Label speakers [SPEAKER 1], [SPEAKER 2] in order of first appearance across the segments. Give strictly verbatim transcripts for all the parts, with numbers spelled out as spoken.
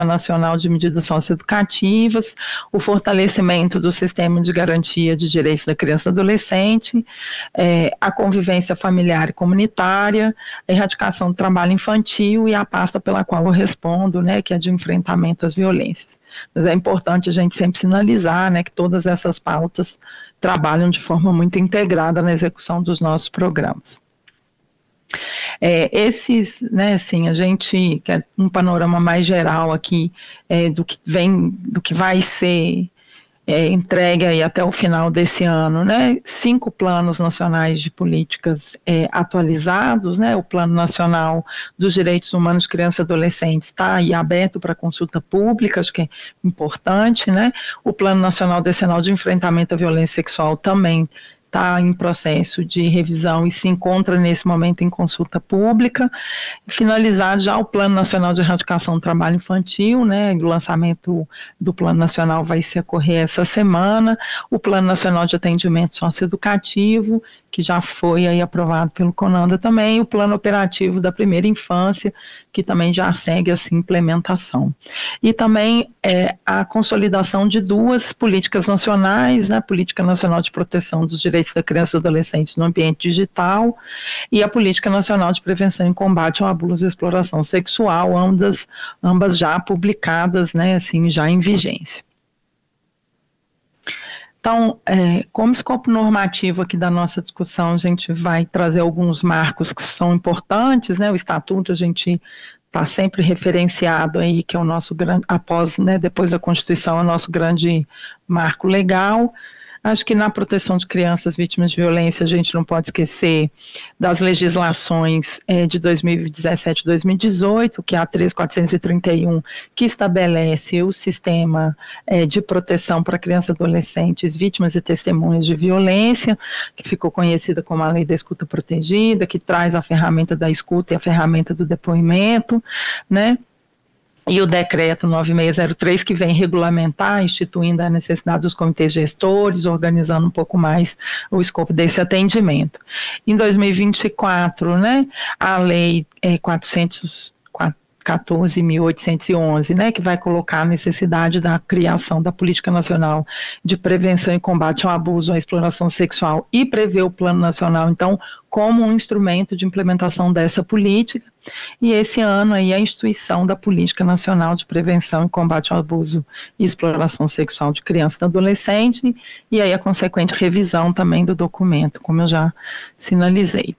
[SPEAKER 1] Nacional de Medidas Socioeducativas, o fortalecimento do sistema de garantia de direitos da criança e adolescente, é, a convivência familiar e comunitária, a erradicação do trabalho infantil e a pasta pela qual eu respondo, né, que é de enfrentamento às violências. Mas é importante a gente sempre sinalizar, né, que todas essas pautas trabalham de forma muito integrada na execução dos nossos programas. É, esses, né, assim, a gente quer um panorama mais geral aqui é, do que vem, do que vai ser é, entregue aí até o final desse ano, né, cinco planos nacionais de políticas é, atualizados, né, o Plano Nacional dos Direitos Humanos de Crianças e Adolescentes está aí aberto para consulta pública, acho que é importante, né, o Plano Nacional Decenal de Enfrentamento à Violência Sexual também está em processo de revisão e se encontra nesse momento em consulta pública. Finalizado já o Plano Nacional de Erradicação do Trabalho Infantil, né, o lançamento do Plano Nacional vai se ocorrer essa semana, o Plano Nacional de Atendimento Socioeducativo, que já foi aí aprovado pelo CONANDA também, e o Plano Operativo da Primeira Infância, que também já segue essa implementação. E também é, a consolidação de duas políticas nacionais, né, a Política Nacional de Proteção dos Direitos da Criança e do Adolescente no Ambiente Digital e a Política Nacional de Prevenção e Combate ao Abuso e Exploração Sexual, ambas, ambas já publicadas, né, assim, já em vigência. Então, é, como escopo normativo aqui da nossa discussão, a gente vai trazer alguns marcos que são importantes, né, o Estatuto a gente está sempre referenciado aí, que é o nosso grande, após, né, depois da Constituição, é o nosso grande marco legal. Acho que na proteção de crianças vítimas de violência a gente não pode esquecer das legislações é, de dois mil e dezessete e dois mil e dezoito, que é a três mil quatrocentos e trinta e um, que estabelece o sistema é, de proteção para crianças e adolescentes vítimas e testemunhas de violência, que ficou conhecida como a Lei da Escuta Protegida, que traz a ferramenta da escuta e a ferramenta do depoimento, né? E o decreto nove mil seiscentos e três, que vem regulamentar, instituindo a necessidade dos comitês gestores, organizando um pouco mais o escopo desse atendimento. Em dois mil e vinte e quatro, né, a lei é, quatorze mil oitocentos e onze, né, que vai colocar a necessidade da criação da Política Nacional de Prevenção e Combate ao Abuso, à Exploração Sexual e prever o Plano Nacional, então, como um instrumento de implementação dessa política. E esse ano aí a instituição da Política Nacional de Prevenção e Combate ao Abuso e Exploração Sexual de Criança e Adolescente, e aí a consequente revisão também do documento, como eu já sinalizei.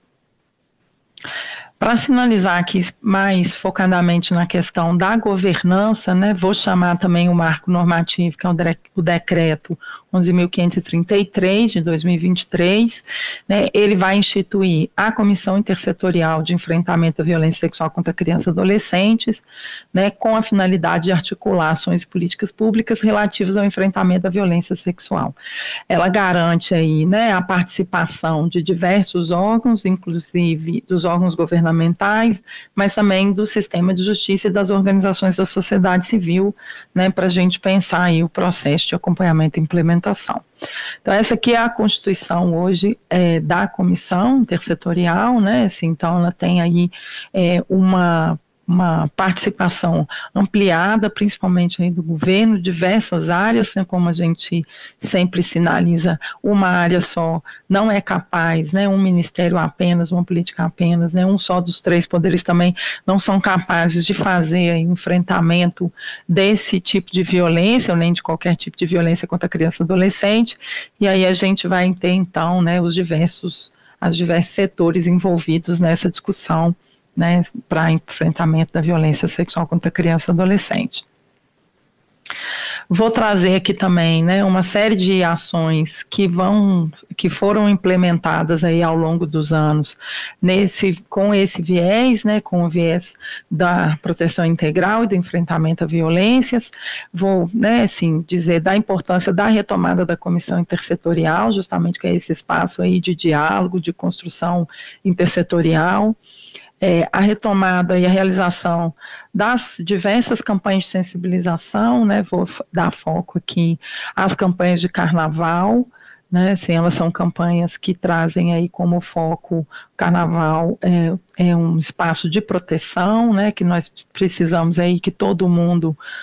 [SPEAKER 1] Para sinalizar aqui mais focadamente na questão da governança, né, vou chamar também o marco normativo, que é o decreto onze mil quinhentos e trinta e três de dois mil e vinte e três, né, ele vai instituir a Comissão Intersetorial de Enfrentamento à Violência Sexual contra Crianças e Adolescentes, né, com a finalidade de articular ações e políticas públicas relativas ao enfrentamento da violência sexual. Ela garante aí, né, a participação de diversos órgãos, inclusive dos órgãos governamentais, mas também do sistema de justiça e das organizações da sociedade civil, né, para a gente pensar aí o processo de acompanhamento e implementação. Então, essa aqui é a constituição hoje é, da comissão intersetorial, né, assim, então ela tem aí é, uma, uma participação ampliada, principalmente aí do governo, diversas áreas, né, como a gente sempre sinaliza, uma área só não é capaz, né, um ministério apenas, uma política apenas, né, um só dos três poderes também não são capazes de fazer aí, um enfrentamento desse tipo de violência, ou nem de qualquer tipo de violência contra a criança e adolescente, e aí a gente vai ter então, né, os diversos, os diversos setores envolvidos nessa discussão, né, para enfrentamento da violência sexual contra criança e adolescente. Vou trazer aqui também, né, uma série de ações que vão, que foram implementadas aí ao longo dos anos, nesse, com esse viés, né, com o viés da proteção integral e do enfrentamento a violências. Vou, né, assim, dizer da importância da retomada da comissão intersetorial, justamente que é esse espaço aí de diálogo, de construção intersetorial. É, a retomada e a realização das diversas campanhas de sensibilização, né, vou dar foco aqui às campanhas de carnaval, né? Assim, elas são campanhas que trazem aí como foco o carnaval é, é um espaço de proteção, né? Que nós precisamos aí que todo mundo